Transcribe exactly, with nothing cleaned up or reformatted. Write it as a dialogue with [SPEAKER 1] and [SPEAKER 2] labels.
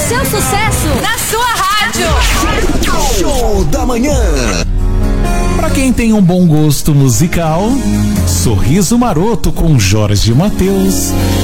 [SPEAKER 1] seu sucesso na sua rádio.
[SPEAKER 2] Show da Manhã.
[SPEAKER 3] Pra quem tem um bom gosto musical, Sorriso Maroto com Jorge Mateus.